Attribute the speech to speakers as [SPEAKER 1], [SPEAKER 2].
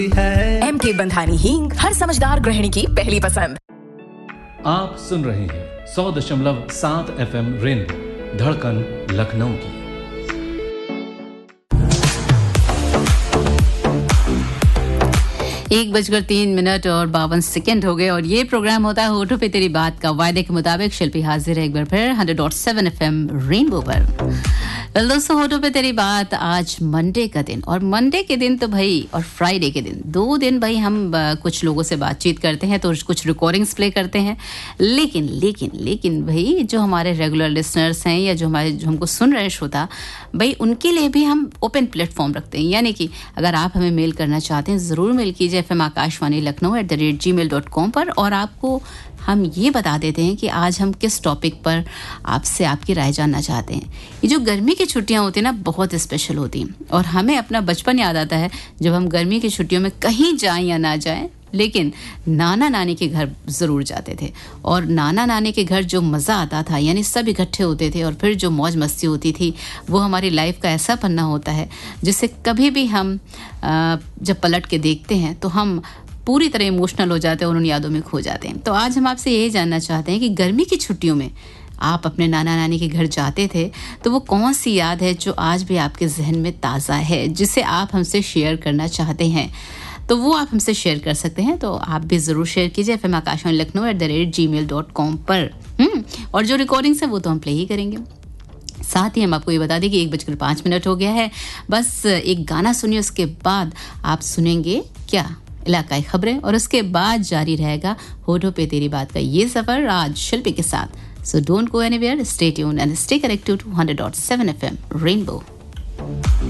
[SPEAKER 1] MK Bandhani हींग हर समझदार गृहिणी की पहली पसंद।
[SPEAKER 2] आप सुन रहे हैं 100.7 FM रेनबो धड़कन लखनऊ की।
[SPEAKER 3] एक 1:03 और 52 सेकंड हो गए और ये प्रोग्राम होता है होठों पे तेरी बात का। वायदे के मुताबिक शिल्पी हाजिर है एक बार फिर 100.7 FM रेनबो पर। दोस्तों, होठों पे तेरी बात आज मंडे का दिन, और मंडे के दिन तो भाई और फ्राइडे के दिन, 2 दिन भाई हम कुछ लोगों से बातचीत करते हैं तो कुछ रिकॉर्डिंग्स प्ले करते हैं। लेकिन भाई जो हमारे रेगुलर लिसनर्स हैं या जो हमको सुन रहे श्रोता भाई, उनके लिए भी हम ओपन प्लेटफॉर्म रखते हैं। यानी कि अगर आप हमें मेल करना चाहते हैं ज़रूर मेल कीजिए FM आकाशवाणी लखनऊ @gmail.com पर, और आपको हम ये बता देते हैं कि आज हम किस टॉपिक पर आपसे आपकी राय जानना चाहते हैं। ये जो गर्मी की छुट्टियां होती हैं ना, बहुत स्पेशल होती हैं, और हमें अपना बचपन याद आता है जब हम गर्मी की छुट्टियों में कहीं जाएं या ना जाएं, लेकिन नाना नानी के घर ज़रूर जाते थे। और नाना नानी के घर जो मज़ा आता था, यानी सब इकट्ठे होते थे और फिर जो मौज मस्ती होती थी, वो हमारी लाइफ का ऐसा पन्ना होता है जिसे कभी भी हम जब पलट के देखते हैं तो हम पूरी तरह इमोशनल हो जाते हैं और उन यादों में खो जाते हैं। तो आज हम आपसे यही जानना चाहते हैं कि गर्मी की छुट्टियों में आप अपने नाना नानी के घर जाते थे तो वो कौन सी याद है जो आज भी आपके जहन में ताज़ा है, जिसे आप हमसे शेयर करना चाहते हैं। तो वो आप हमसे शेयर कर सकते हैं, तो आप भी ज़रूर शेयर कीजिए FM आकाशवाणी लखनऊ @gmail.com पर। और जो रिकॉर्डिंग्स हैं वो तो हम प्ले ही करेंगे। साथ ही हम आपको ये बता दें कि 1:05 हो गया है। बस एक गाना सुनिए, उसके बाद आप सुनेंगे क्या इलाकाई खबरें, और उसके बाद जारी रहेगा होठों पे तेरी बात का ये सफ़र आज शिल्पी के साथ। So don't go anywhere, stay tuned and stay connected to 100.7 FM rainbow.